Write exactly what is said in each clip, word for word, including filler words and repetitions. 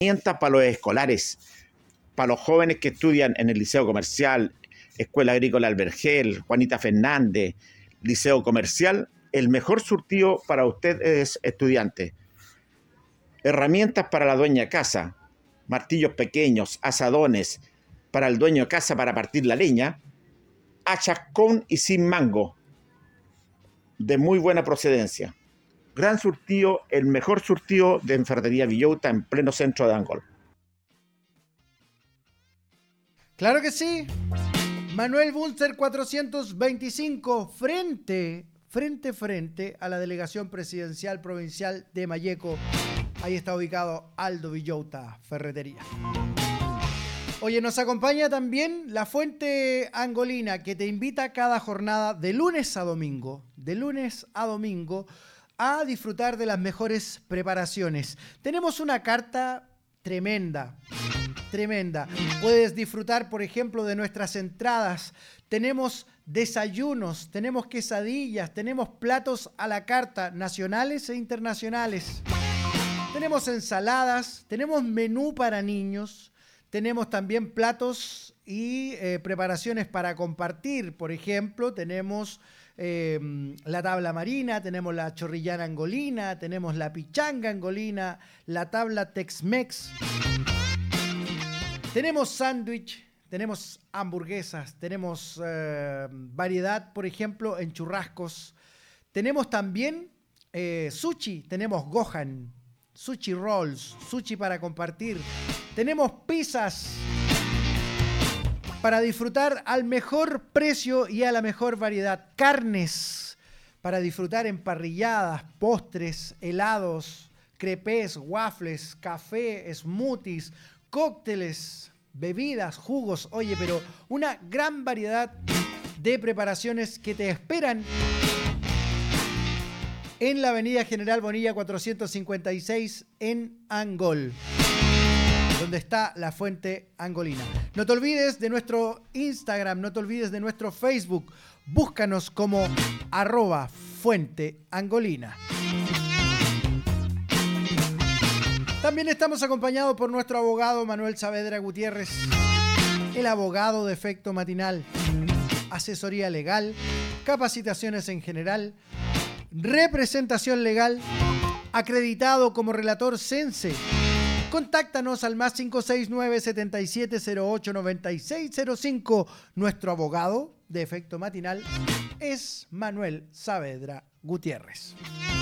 Herramientas para los escolares, para los jóvenes que estudian en el Liceo Comercial, Escuela Agrícola Albergel, Juanita Fernández, Liceo Comercial. El mejor surtido para usted es estudiante. Herramientas para la dueña casa, martillos pequeños, asadones para el dueño de casa para partir la leña, hachas con y sin mango, de muy buena procedencia. Gran surtido, el mejor surtido de Ferretería Villota en pleno centro de Angol. Claro que sí. Manuel Bunster cuatrocientos veinticinco, frente, frente, frente a la Delegación Presidencial Provincial de Malleco. Ahí está ubicado Aldo Villota Ferretería. Oye, nos acompaña también la Fuente Angolina, que te invita cada jornada de lunes a domingo, de lunes a domingo, a disfrutar de las mejores preparaciones. Tenemos una carta tremenda, tremenda. Puedes disfrutar, por ejemplo, de nuestras entradas. Tenemos desayunos, tenemos quesadillas, tenemos platos a la carta, nacionales e internacionales. Tenemos ensaladas, tenemos menú para niños, tenemos también platos y eh, preparaciones para compartir. Por ejemplo, tenemos eh, la tabla marina, tenemos la chorrillana angolina, tenemos la pichanga angolina, la tabla Tex-Mex. Tenemos sándwich, tenemos hamburguesas, tenemos eh, variedad, por ejemplo, en churrascos. Tenemos también eh, sushi, tenemos gohan, sushi rolls, sushi para compartir. Tenemos pizzas para disfrutar al mejor precio y a la mejor variedad. Carnes para disfrutar en parrilladas, postres, helados, crepes, waffles, café, smoothies, cócteles, bebidas, jugos. Oye, pero una gran variedad de preparaciones que te esperan en la avenida General Bonilla cuatrocientos cincuenta y seis en Angol, donde está la Fuente Angolina. No te olvides de nuestro Instagram, no te olvides de nuestro Facebook. Búscanos como arroba Fuente Angolina. También estamos acompañados por nuestro abogado Manuel Saavedra Gutiérrez, el abogado de Efecto Matinal. Asesoría legal, capacitaciones en general, representación legal, acreditado como relator Sense. Contáctanos al más cinco seis nueve, siete siete cero ocho, nueve seis cero cinco. Nuestro abogado de Efecto Matinal es Manuel Saavedra Gutiérrez.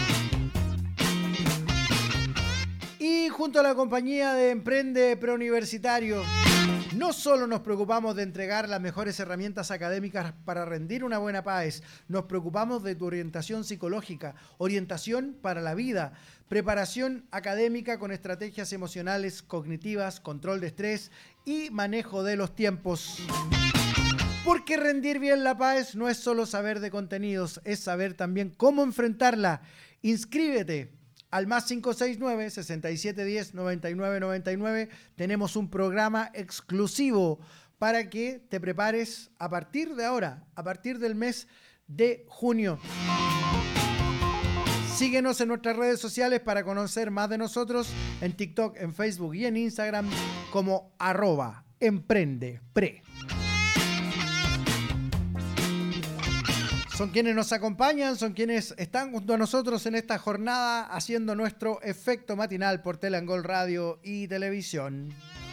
Y junto a la compañía de Emprende Preuniversitario, no solo nos preocupamos de entregar las mejores herramientas académicas para rendir una buena PAES, nos preocupamos de tu orientación psicológica, orientación para la vida, preparación académica con estrategias emocionales, cognitivas, control de estrés y manejo de los tiempos. Porque rendir bien la PAES no es solo saber de contenidos, es saber también cómo enfrentarla. Inscríbete al más cinco seis nueve, seis siete uno cero, nueve nueve nueve nueve. Tenemos un programa exclusivo para que te prepares a partir de ahora, a partir del mes de junio. Síguenos en nuestras redes sociales para conocer más de nosotros en TikTok, en Facebook y en Instagram como arroba emprendepre. Son quienes nos acompañan, son quienes están junto a nosotros en esta jornada haciendo nuestro efecto matinal por Teleangol Radio y Televisión.